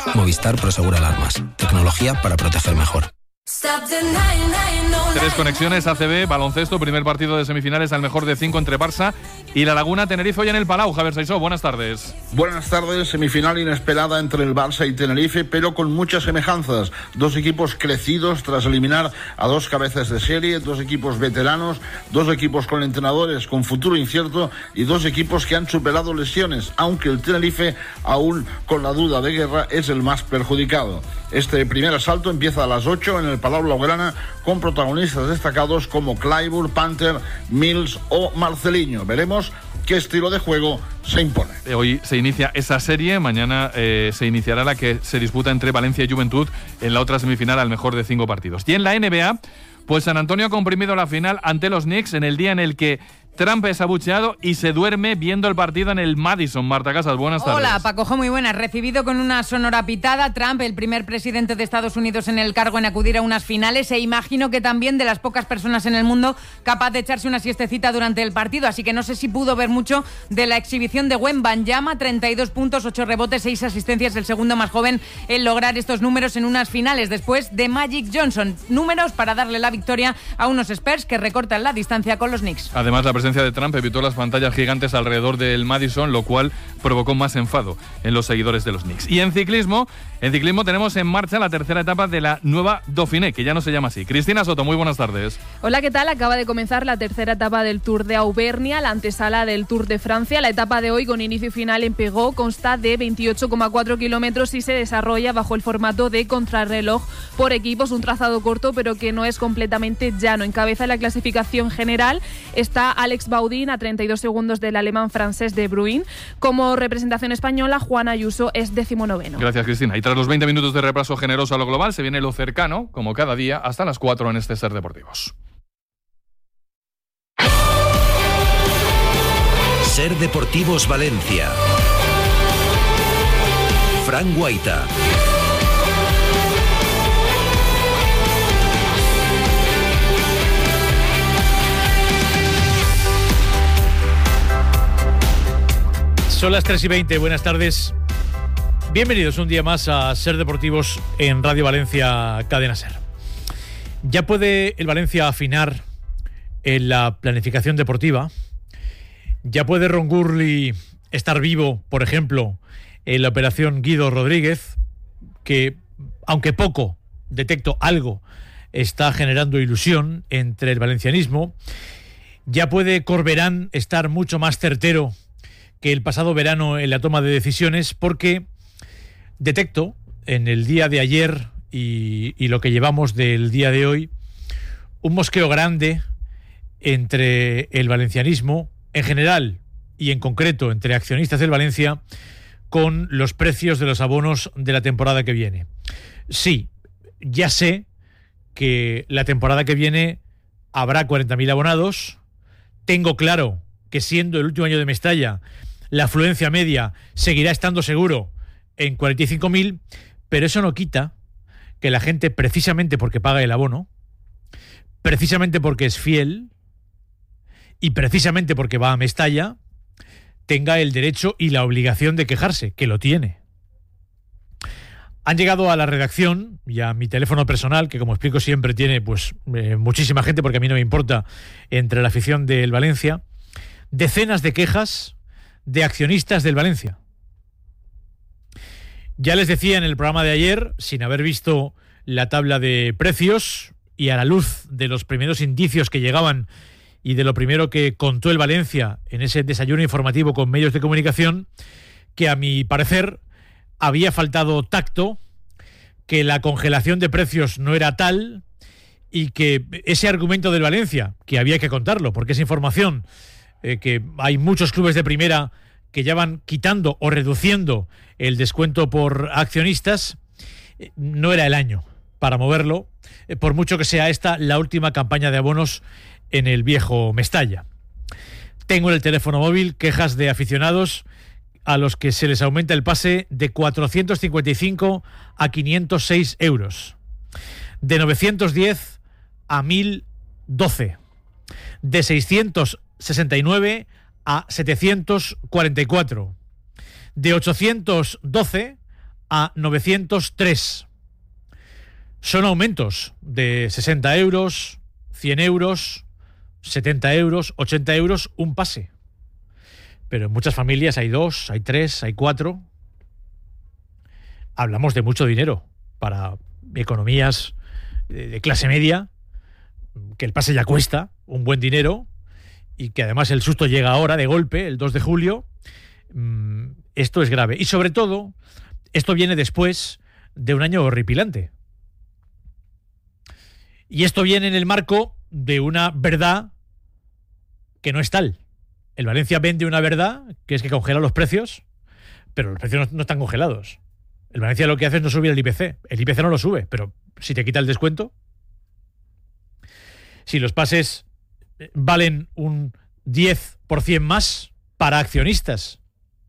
Movistar Prosegura Alarmas. Tecnología para proteger mejor. 3 conexiones ACB, baloncesto, primer partido de semifinales al mejor de 5 entre Barça y La Laguna Tenerife hoy en el Palau. Javier Saisó, buenas tardes. Buenas tardes, semifinal inesperada entre el Barça y Tenerife, pero con muchas semejanzas. Dos equipos crecidos tras eliminar a dos cabezas de serie, dos equipos veteranos, dos equipos con entrenadores con futuro incierto y dos equipos que han superado lesiones, aunque el Tenerife, aún con la duda de Guerra, es el más perjudicado. Este primer asalto empieza a las 8 en el Palau Blaugrana con protagonistas destacados como Clyburn, Panther, Mills o Marceliño. Veremos qué estilo de juego se impone. Hoy se inicia esa serie, mañana se iniciará la que se disputa entre Valencia y Juventud en la otra semifinal al mejor de 5 partidos. Y en la NBA, pues San Antonio ha comprimido la final ante los Knicks en el día en el que Trump es abucheado y se duerme viendo el partido en el Madison. Marta Casas, buenas tardes. Hola, Pacojo, muy buenas. Recibido con una sonora pitada, Trump, el primer presidente de Estados Unidos en el cargo en acudir a unas finales, e imagino que también de las pocas personas en el mundo capaz de echarse una siestecita durante el partido, así que no sé si pudo ver mucho de la exhibición de Wembanyama, 32 puntos, 8 rebotes, 6 asistencias, el segundo más joven en lograr estos números en unas finales, después de Magic Johnson. Números para darle la victoria a unos Spurs que recortan la distancia con los Knicks. Además, la presencia de Trump evitó las pantallas gigantes alrededor del Madison, lo cual provocó más enfado en los seguidores de los Knicks. Y en ciclismo tenemos en marcha la tercera etapa de la nueva Dauphiné, que ya no se llama así. Cristina Soto, muy buenas tardes. Hola, ¿qué tal? Acaba de comenzar la tercera etapa del Tour de Auvernia, la antesala del Tour de Francia. La etapa de hoy, con inicio y final en Pegó, consta de 28,4 kilómetros y se desarrolla bajo el formato de contrarreloj por equipos, un trazado corto pero que no es completamente llano. Encabeza la clasificación general está Alex Baudin a 32 segundos del alemán francés De Bruyne. Como representación española, Juan Ayuso es 19º. Gracias, Cristina. Y tras los 20 minutos de repaso generoso a lo global, se viene lo cercano, como cada día, hasta las 4 en este Ser Deportivos. Ser Deportivos Valencia. Fran Guaita. Son las 3:20, buenas tardes. Bienvenidos un día más a Ser Deportivos en Radio Valencia Cadena Ser. Ya puede el Valencia afinar en la planificación deportiva. Ya puede Ron Gurley estar vivo, por ejemplo, en la operación Guido Rodríguez, que, aunque poco, detecto algo, está generando ilusión entre el valencianismo. Ya puede Corberán estar mucho más certero que el pasado verano en la toma de decisiones, porque detecto en el día de ayer y lo que llevamos del día de hoy un mosqueo grande entre el valencianismo en general y en concreto entre accionistas del Valencia con los precios de los abonos de la temporada que viene. Sí, ya sé que la temporada que viene habrá 40.000 abonados. Tengo claro que, siendo el último año de Mestalla, la afluencia media seguirá estando seguro en 45.000, pero eso no quita que la gente, precisamente porque paga el abono, precisamente porque es fiel y precisamente porque va a Mestalla, tenga el derecho y la obligación de quejarse, que lo tiene. Han llegado a la redacción y a mi teléfono personal, que, como explico siempre, tiene muchísima gente, porque a mí no me importa, entre la afición del Valencia, decenas de quejas de accionistas del Valencia. Ya les decía en el programa de ayer, sin haber visto la tabla de precios y a la luz de los primeros indicios que llegaban y de lo primero que contó el Valencia en ese desayuno informativo con medios de comunicación, que a mi parecer había faltado tacto, que la congelación de precios no era tal y que ese argumento del Valencia, que había que contarlo porque es información, que hay muchos clubes de primera que ya van quitando o reduciendo el descuento por accionistas, no era el año para moverlo, por mucho que sea esta la última campaña de abonos en el viejo Mestalla. Tengo en el teléfono móvil quejas de aficionados a los que se les aumenta el pase de 455 a 506 euros, de 910 a 1012, de 669 a 744, de 812 a 903. Son aumentos de 60 euros, 100 euros, 70 euros, 80 euros, un pase. Pero en muchas familias hay 2, hay 3, hay 4. Hablamos de mucho dinero para economías de clase media, que el pase ya cuesta un buen dinero y que además el susto llega ahora de golpe, el 2 de julio. Esto es grave. Y sobre todo, esto viene después de un año horripilante. Y esto viene en el marco de una verdad que no es tal. El Valencia vende una verdad, que es que congela los precios, pero los precios no están congelados. El Valencia lo que hace es no subir el IPC. El IPC no lo sube, pero si te quita el descuento, si los pases valen un 10% más para accionistas,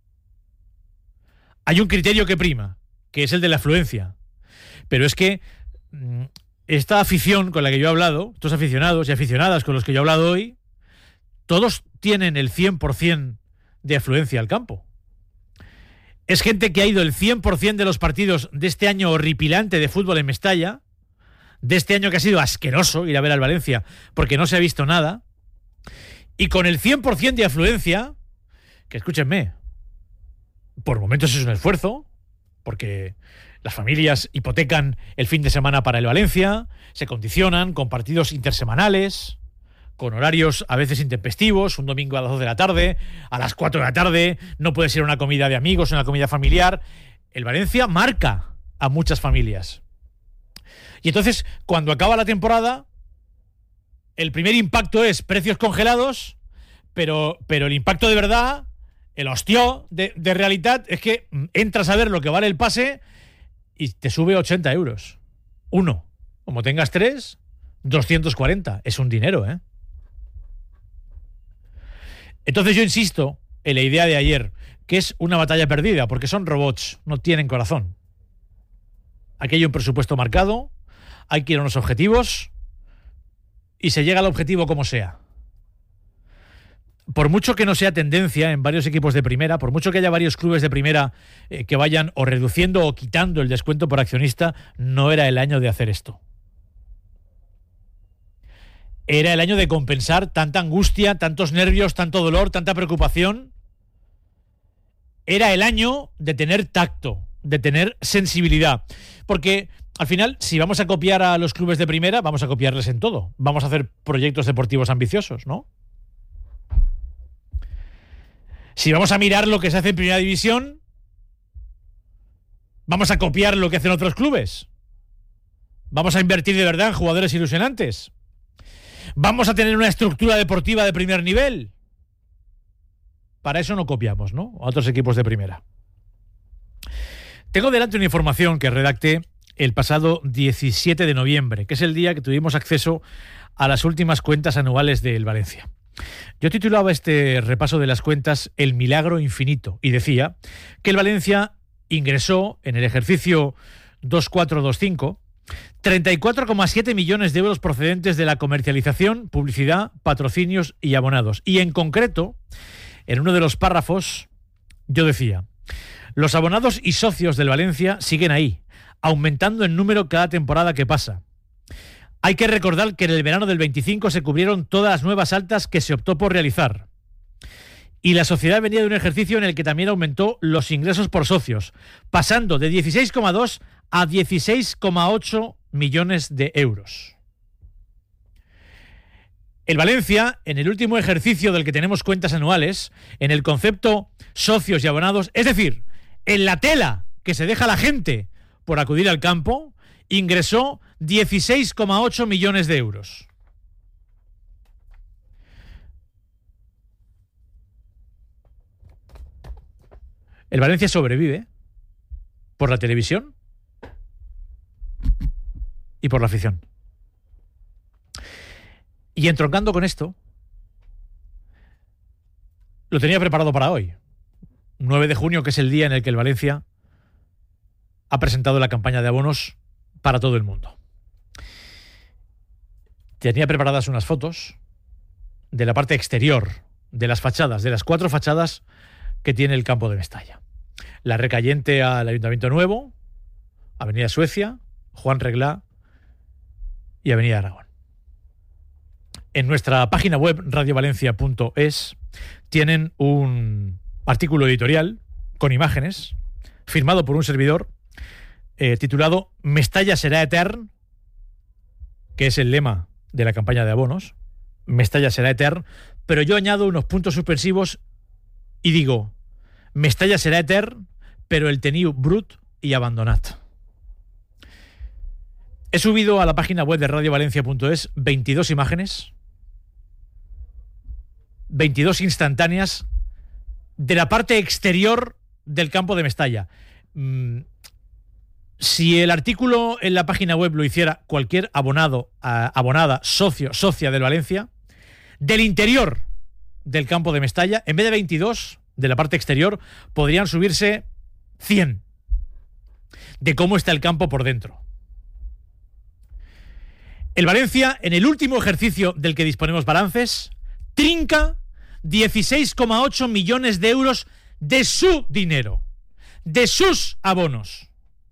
hay un criterio que prima, que es el de la afluencia. Pero es que esta afición con la que yo he hablado, estos aficionados y aficionadas con los que yo he hablado hoy, todos tienen el 100% de afluencia al campo. Es gente que ha ido el 100% de los partidos de este año horripilante de fútbol en Mestalla, de este año que ha sido asqueroso ir a ver al Valencia porque no se ha visto nada, y con el 100% de afluencia, que escúchenme, por momentos es un esfuerzo, porque las familias hipotecan el fin de semana para el Valencia, se condicionan con partidos intersemanales, con horarios a veces intempestivos, un domingo a las 2 de la tarde, a las 4 de la tarde, no puede ser una comida de amigos, una comida familiar. El Valencia marca a muchas familias. Y entonces, cuando acaba la temporada, el primer impacto es precios congelados, pero el impacto de verdad, el hostió de realidad, es que entras a ver lo que vale el pase y te sube 80 euros. Uno. Como tengas 3, 240. Es un dinero, ¿eh? Entonces yo insisto en la idea de ayer, que es una batalla perdida, porque son robots, no tienen corazón. Aquí hay un presupuesto marcado, hay que ir a unos objetivos y se llega al objetivo como sea. Por mucho que no sea tendencia en varios equipos de primera, por mucho que haya varios clubes de primera que vayan o reduciendo o quitando el descuento por accionista, no era el año de hacer esto. Era el año de compensar tanta angustia, tantos nervios, tanto dolor, tanta preocupación. Era el año de tener tacto, de tener sensibilidad. Porque al final, si vamos a copiar a los clubes de primera, vamos a copiarles en todo. Vamos a hacer proyectos deportivos ambiciosos, ¿no? Si vamos a mirar lo que se hace en primera división, vamos a copiar lo que hacen otros clubes. Vamos a invertir de verdad en jugadores ilusionantes. Vamos a tener una estructura deportiva de primer nivel. Para eso no copiamos, ¿no? A otros equipos de primera. Tengo delante una información que redacté el pasado 17 de noviembre, que es el día que tuvimos acceso a las últimas cuentas anuales del Valencia. Yo titulaba este repaso de las cuentas El milagro infinito y decía que el Valencia ingresó en el ejercicio 2425 34,7 millones de euros procedentes de la comercialización, publicidad, patrocinios y abonados. Y en concreto, en uno de los párrafos, yo decía: los abonados y socios del Valencia siguen ahí, aumentando en número cada temporada que pasa. Hay que recordar que en el verano del 25 se cubrieron todas las nuevas altas que se optó por realizar. Y la sociedad venía de un ejercicio en el que también aumentó los ingresos por socios, pasando de 16,2 a 16,8 millones de euros. El Valencia, en el último ejercicio del que tenemos cuentas anuales, en el concepto socios y abonados, es decir, en la tela que se deja la gente por acudir al campo, ingresó 16,8 millones de euros. El Valencia sobrevive por la televisión y por la afición. Y entroncando con esto, lo tenía preparado para hoy, 9 de junio, que es el día en el que el Valencia ha presentado la campaña de abonos para todo el mundo. Tenía preparadas unas fotos de la parte exterior, de las fachadas, de las 4 fachadas que tiene el campo de Mestalla. La recayente al Ayuntamiento Nuevo, Avenida Suecia, Juan Reglá y Avenida Aragón. En nuestra página web radiovalencia.es tienen un artículo editorial con imágenes firmado por un servidor titulado Mestalla será etern, que es el lema de la campaña de abonos. Mestalla será etern, pero yo añado unos puntos suspensivos y digo Mestalla será etern, però el teniu brut y abandonat. He subido a la página web de radiovalencia.es 22 imágenes, 22 instantáneas de la parte exterior del campo de Mestalla. Si el artículo en la página web lo hiciera cualquier abonada, socia del Valencia, del interior del campo de Mestalla, en vez de 22 de la parte exterior, podrían subirse 100 de cómo está el campo por dentro. El Valencia, en el último ejercicio del que disponemos balances, trinca 16,8 millones de euros de su dinero, de sus abonos.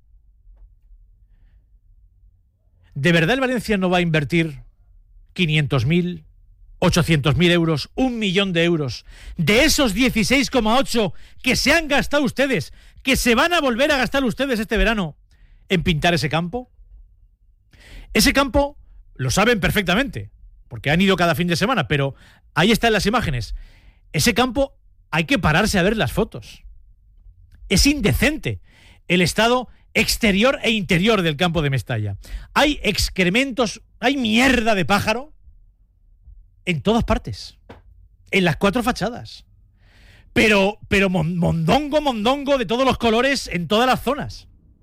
¿De verdad el Valencia no va a invertir 500.000, 800.000 euros, 1 millón de euros de esos 16,8 que se han gastado ustedes, que se van a volver a gastar ustedes este verano en pintar ese campo? Ese campo lo saben perfectamente, porque han ido cada fin de semana, pero ahí están las imágenes. Ese campo hay que pararse a ver las fotos. Es indecente el estado exterior e interior del campo de Mestalla. Hay excrementos, hay mierda de pájaro en todas partes, en las 4 fachadas. Pero mondongo de todos los colores en todas las zonas.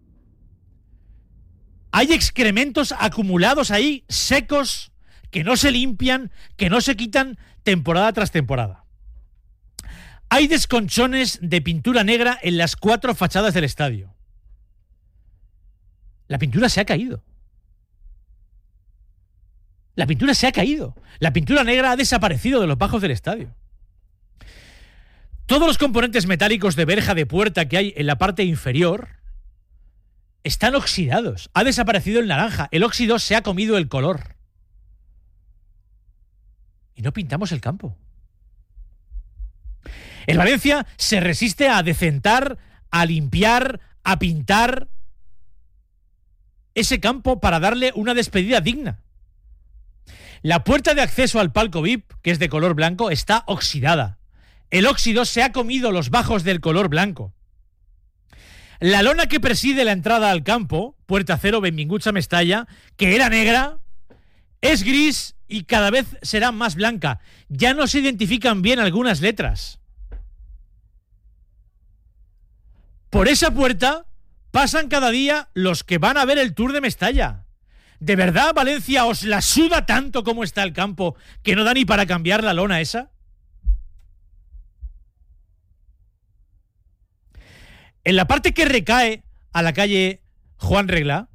Hay excrementos acumulados ahí, secos, que no se limpian, que no se quitan temporada tras temporada. Hay desconchones de pintura negra en las 4 fachadas del estadio. La pintura se ha caído. La pintura se ha caído. La pintura negra ha desaparecido de los bajos del estadio. Todos los componentes metálicos de verja de puerta que hay en la parte inferior están oxidados. Ha desaparecido el naranja. El óxido se ha comido el color. Y no pintamos el campo. El Valencia se resiste a decentar, a limpiar, a pintar ese campo para darle una despedida digna. La puerta de acceso al palco VIP, que es de color blanco, está oxidada. El óxido se ha comido los bajos del color blanco. La lona que preside la entrada al campo, Puerta Cero, Benvinguts a Mestalla, que era negra, es gris y cada vez será más blanca. Ya no se identifican bien algunas letras. Por esa puerta pasan cada día los que van a ver el Tour de Mestalla. ¿De verdad Valencia os la suda tanto como está el campo que no da ni para cambiar la lona esa? En la parte que recae a la calle Juan Reglá,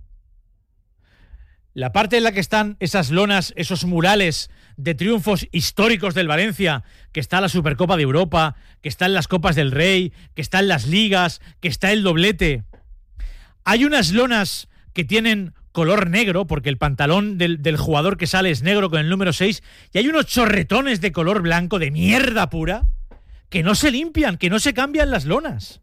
la parte en la que están esas lonas, esos murales de triunfos históricos del Valencia, que está la Supercopa de Europa, que están las Copas del Rey, que están las ligas, que está el doblete. Hay unas lonas que tienen color negro, porque el pantalón del jugador que sale es negro con el número 6, y hay unos chorretones de color blanco, de mierda pura, que no se limpian, que no se cambian las lonas.